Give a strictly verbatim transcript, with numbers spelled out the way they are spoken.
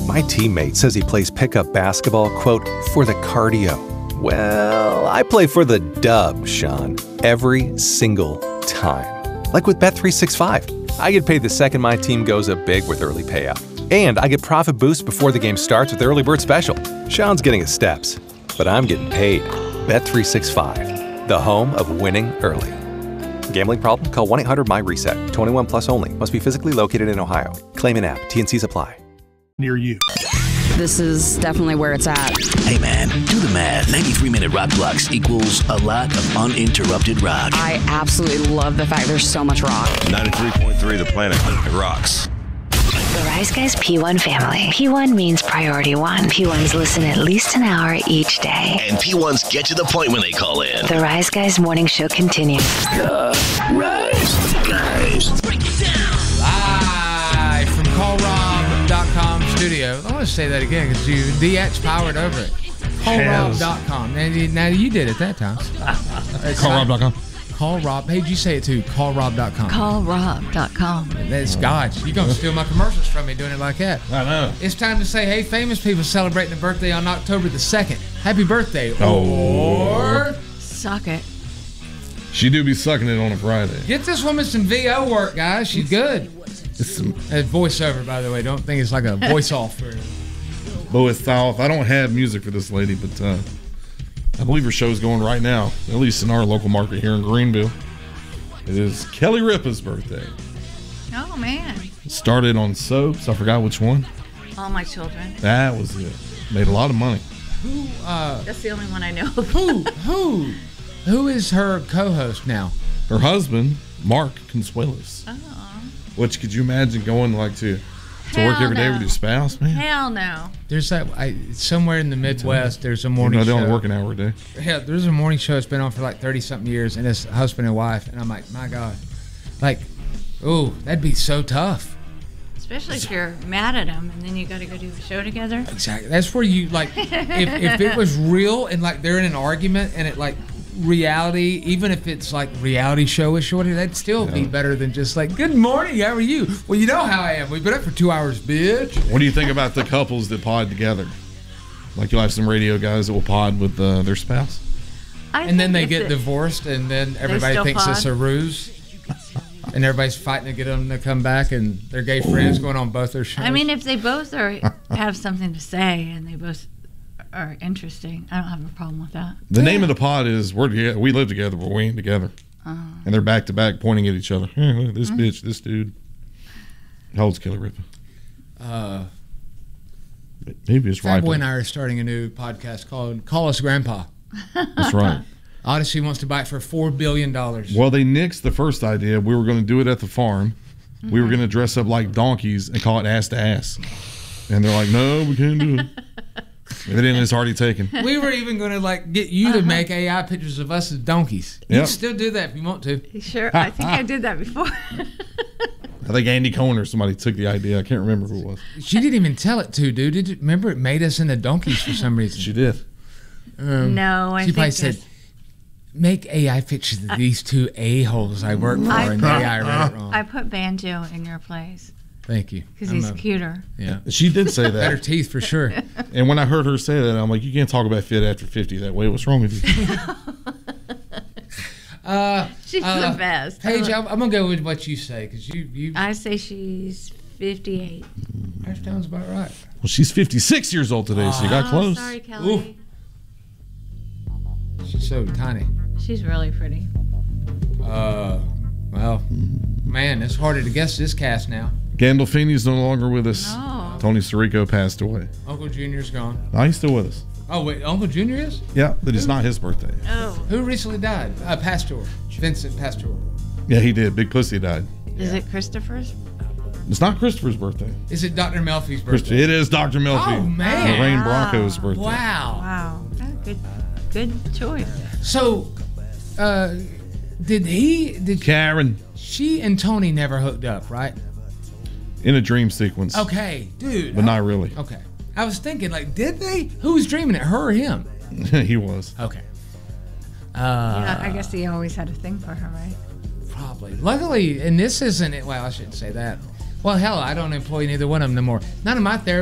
My teammate says he plays pickup basketball, quote, for the cardio. Well, I play for the dub, Sean, every single time. Like with Bet three sixty-five. I get paid the second my team goes up big with early payout. And I get profit boosts before the game starts with the Early Bird Special. Sean's getting his steps, but I'm getting paid. Bet three sixty-five, the home of winning early. Gambling problem? Call one eight hundred my reset. twenty-one plus only. Must be physically located in Ohio. Claim an app. T N Cs apply. Near you. This is definitely where it's at. Hey man, do the math. ninety-three minute rock blocks equals a lot of uninterrupted rock. I absolutely love the fact there's so much rock. ninety-three point three The Planet. It rocks. The Rise Guys P one family. P one means priority one. P ones listen at least an hour each day. And P ones get to the point when they call in. The Rise Guys morning show continues. The Rise Guys. Break it down. Live from call rob dot com studio. I want to say that again because you D X powered over it. call rob dot com. Now, you- now you did it that time. call rob dot com. Call Rob. Hey, did you say it too? call rob dot com. call rob dot com. That's God. You're going to steal my commercials from me doing it like that. I know. It's time to say, hey, famous people celebrating a birthday on October the second. Happy birthday. Oh. Or Suck it. She do be sucking it on a Friday. get this woman some V O work, guys. She's good. It's some Uh, voiceover, by the way. Don't think it's like a voice off. Or... Bois South. I don't have music for this lady, but uh, I believe her show's going right now, at least in our local market here in Greenville. It is Kelly Ripa's birthday. Oh, man. It started on soaps. I forgot which one. All My Children. That was it. Made a lot of money. Who, uh, That's the only one I know. who, who, who is her co-host now? Her husband, Mark Consuelos. Oh. Which could you imagine going like to to work Hell every day no. with your spouse, man? Hell no. There's that I, somewhere in the Midwest. There's a You morning know, they show. only work an hour a day. Yeah, there's a morning show that's been on for like thirty something years, and it's husband and wife, and I'm like, my God, like, oh, that'd be so tough. Especially if you're mad at them and then you got to go do the show together. Exactly. That's where you like, if if it was real and like they're in an argument and it like reality, even if it's like reality show-ish or whatever, that'd still be better than just like, good morning, how are you? Well, you know how I am. We've been up for two hours, bitch. What do you think about the couples that pod together? Like you'll have some radio guys that will pod with uh, their spouse. I And then think they if get it- divorced, and then everybody still thinks it's pod? a ruse. And everybody's fighting to get them to come back, and their gay friends going on both their shows. I mean, if they both are have something to say and they both are interesting, I don't have a problem with that. The name of the pod is we're together, we live together, but we ain't together. Uh, And they're back to back pointing at each other. Hey, look at this Mhm. bitch, this dude. How old's Kelly Ripa? uh, Maybe it's right. Fatboy and I are starting a new podcast called Call Us Grandpa. That's right. Odyssey wants to buy it for four billion dollars. Well, they nixed the first idea. We were going to do it at the farm. We were going to dress up like donkeys and call it ass to ass. And they're like, no, we can't do it. And then it's already taken. We were even going to like get you to make A I pictures of us as donkeys. You Yep. can still do that if you want to. Sure, I think I did that before. I think Andy Cohen or somebody took the idea. I can't remember who it was. She didn't even tell it to, dude. Did you remember it made us into donkeys for some reason? She did. Um, No, I she think probably said, it's- make A I pictures of these two a-holes I work for, I and put- the A I read it wrong. I put Banjo in your place Thank you. because I'm he's a- cuter. Yeah. She did say Better that. teeth for sure. And when I heard her say that, I'm like, you can't talk about fit after fifty that way. What's wrong with you? Uh, She's uh, the best. Paige, I'm, I'm gonna go with what you say because you you. I say she's fifty-eight. That sounds about right. Well, she's fifty-six years old today, so you got Oh, close. sorry, Kelly. She's so tiny. She's really pretty. Uh, well, man, it's harder to guess this cast now. Gandolfini's no longer with us. No. Tony Sirico passed away. Uncle Junior's gone. No, he's still with us. Oh wait, Uncle Junior is? Yeah, but it's not his birthday. Oh. Who recently died? Uh, Pastor. Vincent Pastor. Yeah, he did. Big Pussy died. Is it Christopher's? It's not Christopher's birthday. Is it Doctor Melfi's Christ- birthday? It is Doctor Melfi. Oh man. Lorraine Bracco's birthday. Wow. Wow. Oh, good, good choice. So, uh, did he? Did Karen. she and Tony never hooked up, right? In a dream sequence. Okay, dude. But not really. Okay. I was thinking, like, did they? Who was dreaming it? Her or him? He was. Okay. Uh, Yeah, I guess he always had a thing for her, right? Probably. Luckily, and this isn't it. Well, I shouldn't say that. Well, hell, I don't employ neither one of them no more. None of my therapists